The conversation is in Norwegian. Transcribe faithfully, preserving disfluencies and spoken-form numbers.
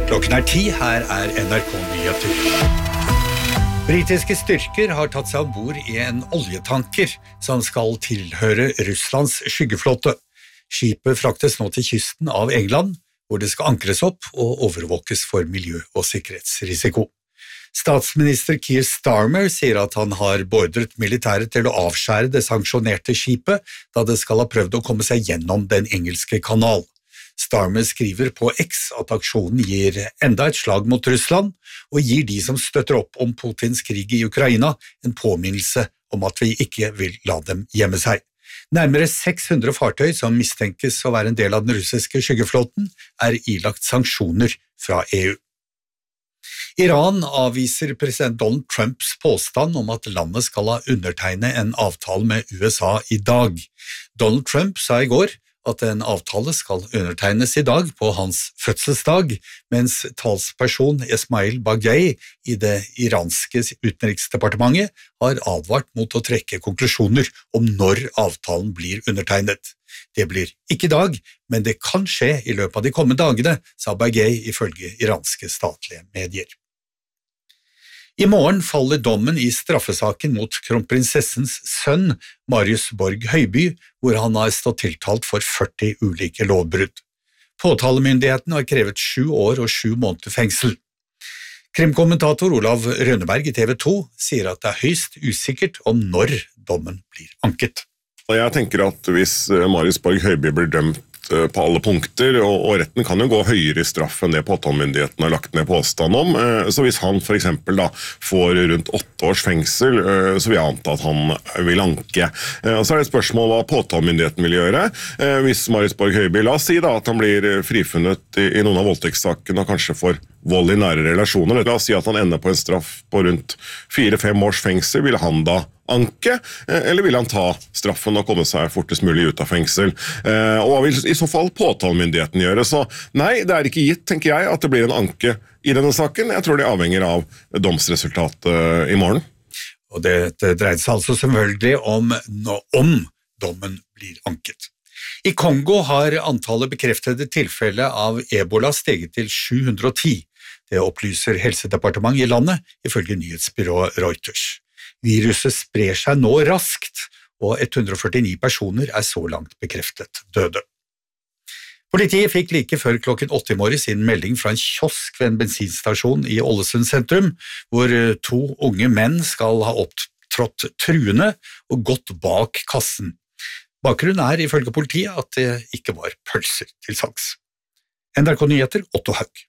Klokken er ti, her er N R K-nyheter. Britiske styrker har tatt seg ombord i en oljetanker som skal tilhøre Russlands skyggeflåte. Skipet fraktes nå til kysten av England, hvor det skal ankres opp og overvåkes for miljø- og sikkerhetsrisiko. Statsminister Keir Starmer sier at han har beordret militæret til å avskjære det sanksjonerte skipet, da det skal ha prøvd å komme seg gjennom den engelske kanal. Starmer skriver på X at aksjonen gir enda et slag mot Russland og gir de som støtter opp om Putins krig i Ukraina en påminnelse om at vi ikke vil la dem gjemme seg. Nærmere seks hundre fartøy som mistenkes å være en del av den russiske skyggeflåten er ilagt sanksjoner fra E U. Iran avviser president Donald Trumps påstand om at landet skal ha undertegne en avtale med U S A i dag. Donald Trump sa i går at en avtale skal undertegnes i dag på hans fødselsdag, mens talsperson Esmail Baghei i det iranske utenriksdepartementet har advart mot å trekke konklusjoner om når avtalen blir undertegnet. Det blir ikke i dag, men det kan skje i løpet av de kommende dagene, sa Baghei ifølge iranske statlige medier. I morgen faller dommen i straffesaken mot kronprinsessens sønn, Marius Borg Høiby, hvor han har stått tiltalt for førti ulike lovbrudd. Påtalemyndigheten har krevet sju år og sju måneder fengsel. Krimkommentator Olav Rønneberg i T V to sier at det er høyst usikkert om når dommen blir anket. Jeg tenker at hvis Marius Borg Høiby blir dømt på alle punkter, og, og retten kan jo gå høyere i straff enn det påtalemyndigheten har lagt ned påstand om, så hvis han for eksempel da får rundt åtte års fengsel, så vil jeg anta at han vil anke. Og så er det et spørsmål hva påtalemyndigheten vil gjøre. Hvis Marius Borg Høiby, la oss si da at han blir frifunnet i, i noen av voldtektssakene og kanskje får vold i nære relasjoner, la oss si at han ender på en straff på rundt fire-fem års fengsel, vil han da anke, eller vil han ta straffen og komme seg fortest mulig ut av fengsel? Og hva vil i så fall påtalemyndigheten gjøre? Så nei, det er ikke gitt, tenker jeg, at det blir en anke i denne saken. Jeg tror det avhenger av domsresultatet i morgen. Og det, det dreier seg altså selvfølgelig om, om dommen blir anket. I Kongo har antallet bekreftede tilfeller av Ebola steget til sju hundre og ti. Det opplyser Helsedepartementet i landet, ifølge nyhetsbyrået Reuters. Viruset sprer seg nå raskt, og ett hundre og førtini personer er så langt bekreftet døde. Politiet fikk like før klokken åtte i morges inn melding fra en kiosk ved en bensinstasjon i Ålesund sentrum, hvor to unge menn skal ha opptrådt truende og gått bak kassen. Bakgrunnen er ifølge politiet at det ikke var pølser til salgs. N R K Nyheter, Otto Haug.